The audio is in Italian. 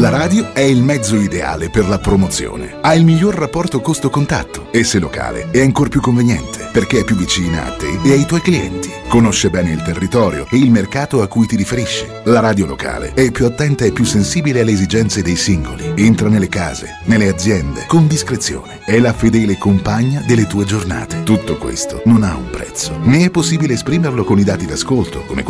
La radio è il mezzo ideale per la promozione. Ha il miglior rapporto costo-contatto e se locale è ancor più conveniente perché è più vicina a te e ai tuoi clienti. Conosce bene il territorio e il mercato a cui ti riferisci. La radio locale è più attenta e più sensibile alle esigenze dei singoli. Entra nelle case, nelle aziende, con discrezione. È la fedele compagna delle tue giornate. Tutto questo non ha un prezzo, né è possibile esprimerlo con i dati d'ascolto, come